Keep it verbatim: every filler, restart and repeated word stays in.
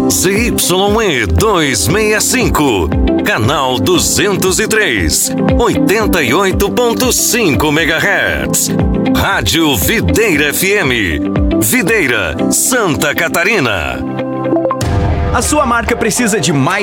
Z Y E duzentos e sessenta e cinco, canal duzentos e três, oitenta e oito ponto cinco megahertz. Rádio Videira F M, Videira, Santa Catarina. A sua marca precisa de mais